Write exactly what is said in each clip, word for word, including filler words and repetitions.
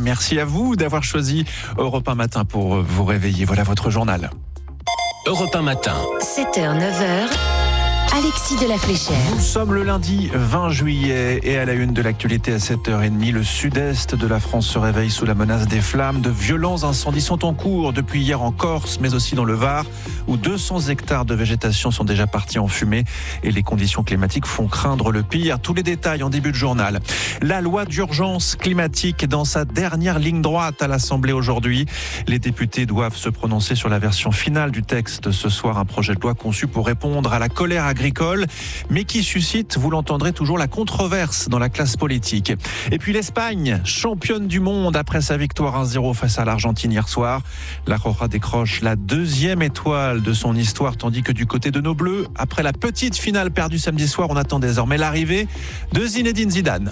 Merci à vous d'avoir choisi Europe un Matin pour vous réveiller. Voilà votre journal. Europe un Matin. sept heures neuf heures. Alexis de la Fléchère. Nous sommes le lundi vingt juillet et à la une de l'actualité à sept heures trente, le sud-est de la France se réveille sous la menace des flammes. De violents incendies sont en cours depuis hier en Corse, mais aussi dans le Var, où deux cents hectares de végétation sont déjà partis en fumée et les conditions climatiques font craindre le pire. Tous les détails en début de journal. La loi d'urgence climatique dans sa dernière ligne droite à l'Assemblée aujourd'hui. Les députés doivent se prononcer sur la version finale du texte ce soir, un projet de loi conçu pour répondre à la colère agricole, mais qui suscite, vous l'entendrez, toujours la controverse dans la classe politique. Et puis l'Espagne, championne du monde après sa victoire un zéro face à l'Argentine hier soir. La Roja décroche la deuxième étoile de son histoire, tandis que du côté de nos Bleus, après la petite finale perdue samedi soir, on attend désormais l'arrivée de Zinedine Zidane.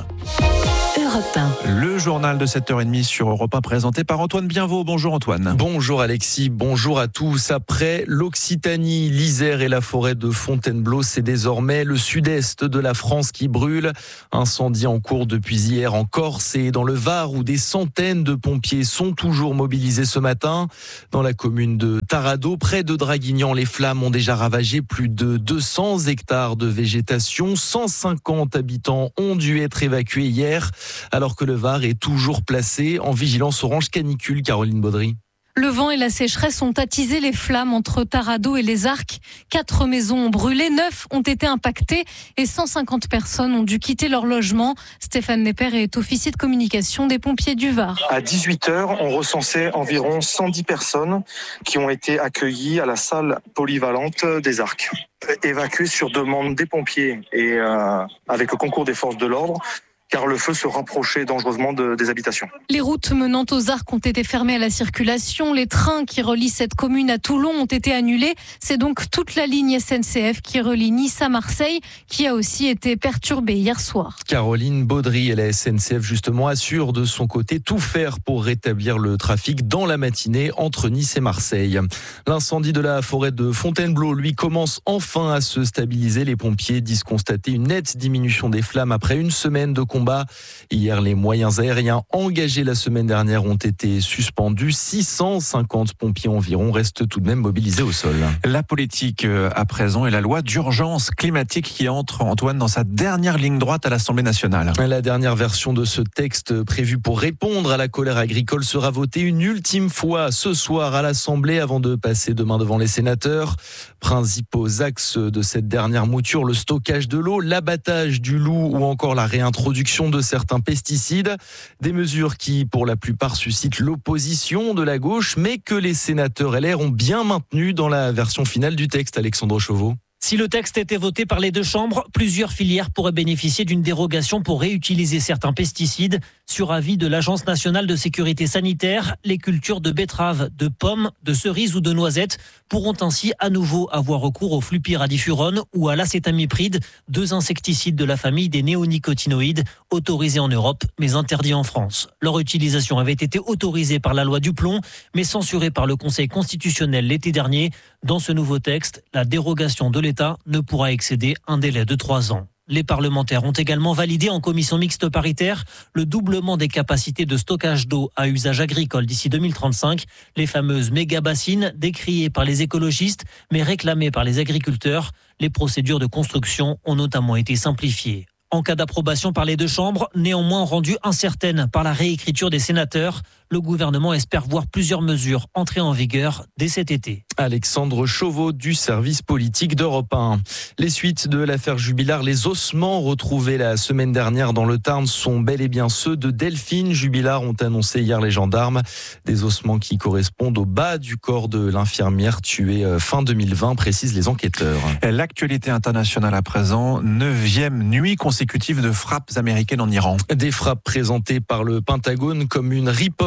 Europe un. Le journal de sept heures trente sur Europe un présenté par Antoine Bienvaux. Bonjour Antoine. Bonjour Alexis, bonjour à tous. Après l'Occitanie, l'Isère et la forêt de Fontainebleau, c'est désormais le sud-est de la France qui brûle. Incendie en cours depuis hier en Corse et dans le Var où des centaines de pompiers sont toujours mobilisés ce matin. Dans la commune de Tarado, près de Draguignan, les flammes ont déjà ravagé plus de deux cents hectares de végétation. cent cinquante habitants ont dû être évacués hier, alors que le Var est toujours placé en vigilance orange canicule. Caroline Baudry. Le vent et la sécheresse ont attisé les flammes entre Tarado et les Arcs. Quatre maisons ont brûlé, neuf ont été impactées et cent cinquante personnes ont dû quitter leur logement. Stéphane Nepper est officier de communication des pompiers du Var. À dix-huit heures, on recensait environ cent dix personnes qui ont été accueillies à la salle polyvalente des Arcs. Évacuées sur demande des pompiers et euh, avec le concours des forces de l'ordre, car le feu se rapprochait dangereusement de, des habitations. Les routes menant aux Arcs ont été fermées à la circulation. Les trains qui relient cette commune à Toulon ont été annulés. C'est donc toute la ligne S N C F qui relie Nice à Marseille qui a aussi été perturbée hier soir. Caroline Baudry et la S N C F justement assurent de son côté tout faire pour rétablir le trafic dans la matinée entre Nice et Marseille. L'incendie de la forêt de Fontainebleau, lui, commence enfin à se stabiliser. Les pompiers disent constater une nette diminution des flammes après une semaine de combat. Hier, les moyens aériens engagés la semaine dernière ont été suspendus. six cent cinquante pompiers environ restent tout de même mobilisés au sol. La politique à présent et la loi d'urgence climatique qui entre, Antoine, dans sa dernière ligne droite à l'Assemblée nationale. La dernière version de ce texte prévu pour répondre à la colère agricole sera votée une ultime fois ce soir à l'Assemblée avant de passer demain devant les sénateurs. Principaux axes de cette dernière mouture, le stockage de l'eau, l'abattage du loup ou encore la réintroduction de certains pesticides. Des mesures qui, pour la plupart, suscitent l'opposition de la gauche, mais que les sénateurs L R ont bien maintenu dans la version finale du texte. Alexandre Chauveau. Si le texte était voté par les deux chambres, plusieurs filières pourraient bénéficier d'une dérogation pour réutiliser certains pesticides. Sur avis de l'Agence nationale de sécurité sanitaire, les cultures de betteraves, de pommes, de cerises ou de noisettes pourront ainsi à nouveau avoir recours au flupyradifurone ou à l'acétamipride, deux insecticides de la famille des néonicotinoïdes, autorisés en Europe mais interdits en France. Leur utilisation avait été autorisée par la loi Duplon, mais censurée par le Conseil constitutionnel l'été dernier. Dans ce nouveau texte, la dérogation de l'État ne pourra excéder un délai de trois ans. Les parlementaires ont également validé en commission mixte paritaire le doublement des capacités de stockage d'eau à usage agricole d'ici deux mille trente-cinq, les fameuses méga-bassines décriées par les écologistes mais réclamées par les agriculteurs. Les procédures de construction ont notamment été simplifiées. En cas d'approbation par les deux chambres, néanmoins rendues incertaines par la réécriture des sénateurs, le gouvernement espère voir plusieurs mesures entrer en vigueur dès cet été. Alexandre Chauveau du service politique d'Europe un. Les suites de l'affaire Jubilard, les ossements retrouvés la semaine dernière dans le Tarn sont bel et bien ceux de Delphine Jubilard, ont annoncé hier les gendarmes. Des ossements qui correspondent au bas du corps de l'infirmière tuée fin deux mille vingt, précisent les enquêteurs. L'actualité internationale à présent, neuvième nuit consécutive de frappes américaines en Iran. Des frappes présentées par le Pentagone comme une riposte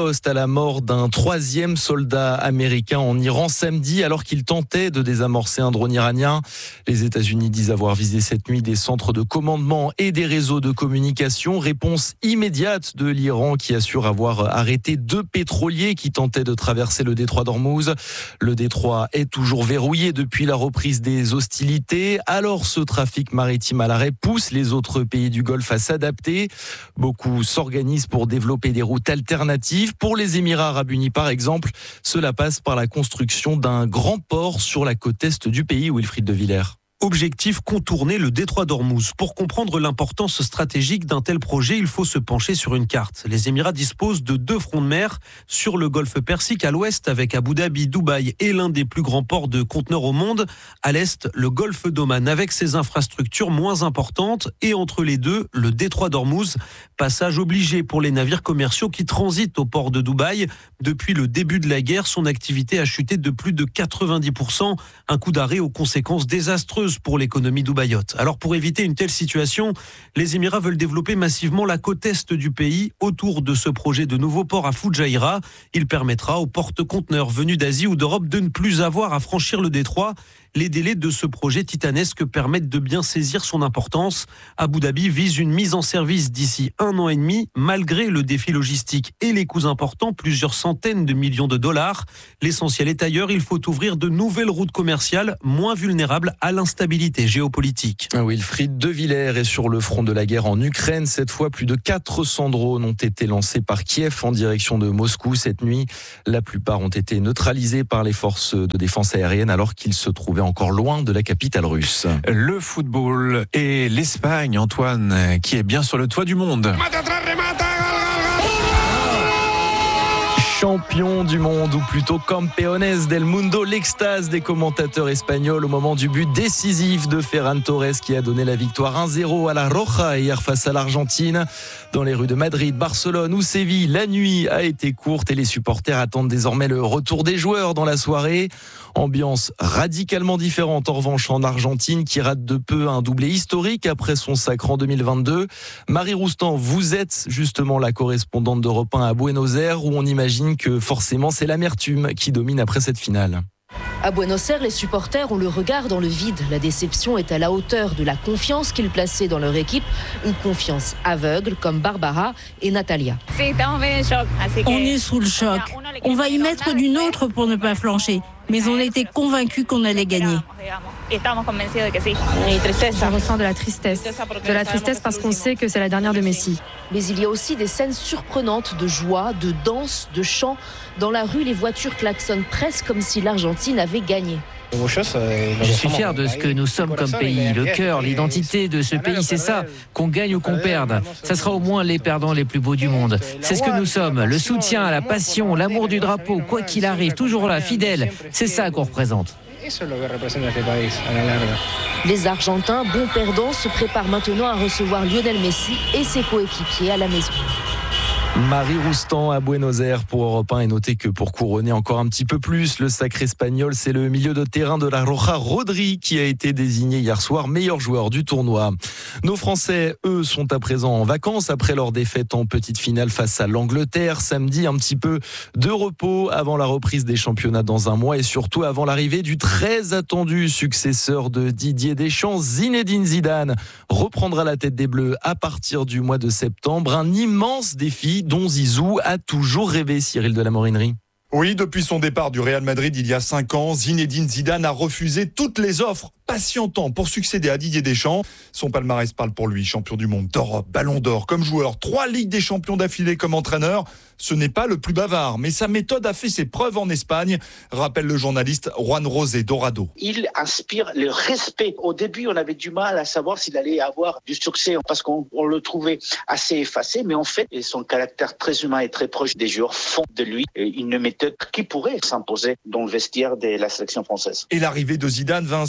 riposte à la mort d'un troisième soldat américain en Iran samedi alors qu'il tentait de désamorcer un drone iranien. Les États-Unis disent avoir visé cette nuit des centres de commandement et des réseaux de communication. Réponse immédiate de l'Iran qui assure avoir arrêté deux pétroliers qui tentaient de traverser le détroit d'Ormuz. Le détroit est toujours verrouillé depuis la reprise des hostilités. Alors ce trafic maritime à l'arrêt pousse les autres pays du Golfe à s'adapter. Beaucoup s'organisent pour développer des routes alternatives. Pour les Émirats arabes unis par exemple, cela passe par la construction d'un grand port sur la côte est du pays, Wilfried de Villers. Objectif, contourner le détroit d'Ormuz. Pour comprendre l'importance stratégique d'un tel projet, il faut se pencher sur une carte. Les Émirats disposent de deux fronts de mer sur le golfe Persique à l'ouest avec Abu Dhabi, Dubaï et l'un des plus grands ports de conteneurs au monde. À l'est, le golfe d'Oman avec ses infrastructures moins importantes et entre les deux, le détroit d'Ormuz. Passage obligé pour les navires commerciaux qui transitent au port de Dubaï. Depuis le début de la guerre, son activité a chuté de plus de quatre-vingt-dix pour cent. Un coup d'arrêt aux conséquences désastreuses pour l'économie dubaïote. Alors pour éviter une telle situation, les Émirats veulent développer massivement la côte est du pays autour de ce projet de nouveau port à Fujairah. Il permettra aux porte-conteneurs venus d'Asie ou d'Europe de ne plus avoir à franchir le détroit. Les délais de ce projet titanesque permettent de bien saisir son importance. Abu Dhabi vise une mise en service d'ici un an et demi, malgré le défi logistique et les coûts importants, plusieurs centaines de millions de dollars. L'essentiel est ailleurs, il faut ouvrir de nouvelles routes commerciales moins vulnérables à l'instabilité géopolitique. Wilfried de Villers est sur le front de la guerre en Ukraine. Cette fois, plus de quatre cents drones ont été lancés par Kiev en direction de Moscou cette nuit. La plupart ont été neutralisés par les forces de défense aérienne alors qu'ils se trouvaient encore loin de la capitale russe. Le football et l'Espagne, Antoine, qui est bien sur le toit du monde. Champion du monde, ou plutôt campeones del mundo, l'extase des commentateurs espagnols au moment du but décisif de Ferran Torres qui a donné la victoire un zéro à la Roja hier face à l'Argentine. Dans les rues de Madrid, Barcelone ou Séville, la nuit a été courte et les supporters attendent désormais le retour des joueurs dans la soirée. Ambiance radicalement différente en revanche en Argentine qui rate de peu un doublé historique après son sacre en deux mille vingt-deux. Marie Roustan, vous êtes justement la correspondante d'Europe un à Buenos Aires où on imagine que forcément c'est l'amertume qui domine après cette finale. À Buenos Aires, les supporters ont le regard dans le vide. La déception est à la hauteur de la confiance qu'ils plaçaient dans leur équipe. Une confiance aveugle comme Barbara et Natalia. On est sous le choc. On va y mettre du nôtre pour ne pas flancher. Mais on était convaincus qu'on allait gagner. On ressent de la tristesse. De la tristesse parce qu'on sait que c'est la dernière de Messi. Mais il y a aussi des scènes surprenantes de joie, de danse, de chant. Dans la rue, les voitures klaxonnent presque comme si l'Argentine avait gagné. Je suis fier de ce que nous sommes comme pays. Le cœur, l'identité de ce pays, c'est ça. Qu'on gagne ou qu'on perde. Ça sera au moins les perdants les plus beaux du monde. C'est ce que nous sommes. Le soutien, la passion, l'amour du drapeau, quoi qu'il arrive, toujours là, fidèle. C'est ça qu'on représente. Les Argentins, bons perdants, se préparent maintenant à recevoir Lionel Messi et ses coéquipiers à la maison. Marie Roustan à Buenos Aires pour Europe un et notez que pour couronner encore un petit peu plus le sacre espagnol, c'est le milieu de terrain de la Roja, Rodri, qui a été désigné hier soir meilleur joueur du tournoi. Nos Français, eux, sont à présent en vacances après leur défaite en petite finale face à l'Angleterre. Samedi, un petit peu de repos avant la reprise des championnats dans un mois et surtout avant l'arrivée du très attendu successeur de Didier Deschamps, Zinedine Zidane, reprendra la tête des Bleus à partir du mois de septembre. Un immense défi dont Zizou a toujours rêvé, Cyril de la Morinerie. Oui, depuis son départ du Real Madrid il y a cinq ans, Zinedine Zidane a refusé toutes les offres, patientant pour succéder à Didier Deschamps. Son palmarès parle pour lui, champion du monde, d'Europe, ballon d'or comme joueur, trois Ligues des champions d'affilée comme entraîneur. Ce n'est pas le plus bavard, mais sa méthode a fait ses preuves en Espagne, rappelle le journaliste Juan Rosé Dorado. Il inspire le respect. Au début, on avait du mal à savoir s'il allait avoir du succès parce qu'on on le trouvait assez effacé, mais en fait, son caractère très humain et très proche des joueurs font de lui une méthode qui pourrait s'imposer dans le vestiaire de la sélection française. Et l'arrivée de Zidane va insuffler un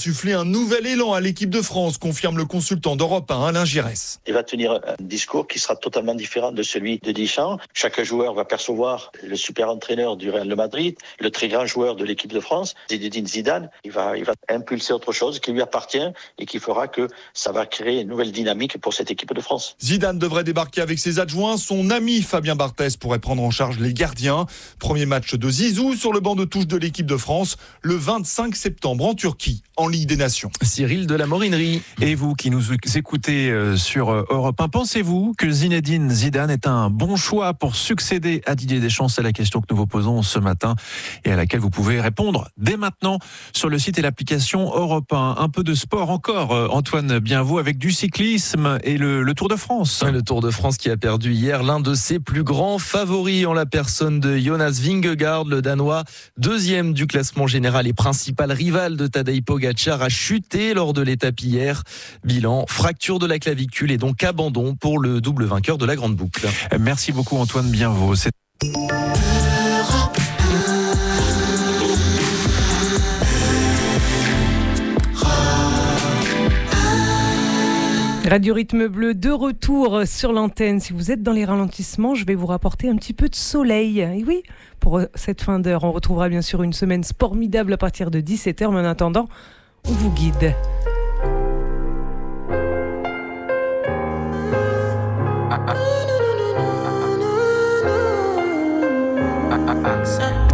nouvel élan à l'équipe de France, confirme le consultant d'Europe un, Alain Giresse. Il va tenir un discours qui sera totalement différent de celui de Deschamps. Chaque joueur va percevoir le super entraîneur du Real de Madrid, le très grand joueur de l'équipe de France, Zinedine Zidane. Il va, il va impulser autre chose qui lui appartient et qui fera que ça va créer une nouvelle dynamique pour cette équipe de France. Zidane devrait débarquer avec ses adjoints. Son ami Fabien Barthez pourrait prendre en charge les gardiens. Premier match de Zizou sur le banc de touche de l'équipe de France le vingt-cinq septembre en Turquie, en Ligue des Nations. Cyril de la Morinerie. Et vous qui nous écoutez sur Europe un, pensez-vous que Zinedine Zidane est un bon choix pour succéder à Didier Deschamps? C'est la question que nous vous posons ce matin et à laquelle vous pouvez répondre dès maintenant sur le site et l'application Europe un. Un peu de sport encore, Antoine Bienvaux, avec du cyclisme et le, le Tour de France. Le Tour de France qui a perdu hier l'un de ses plus grands favoris en la personne de Jonas Vingegaard, le Danois, deuxième du classement général et principal rival de Tadej Pogacar, a chuté lors de l'étape hier. Bilan, fracture de la clavicule et donc abandon pour le double vainqueur de la Grande Boucle. Merci beaucoup Antoine Bienvaux. C'est... Radio Rythme Bleu, de retour sur l'antenne. Si vous êtes dans les ralentissements, je vais vous rapporter un petit peu de soleil. Et oui, pour cette fin d'heure, on retrouvera bien sûr une semaine formidable à partir de dix-sept heures. Mais en attendant, on vous guide. Ah, ah.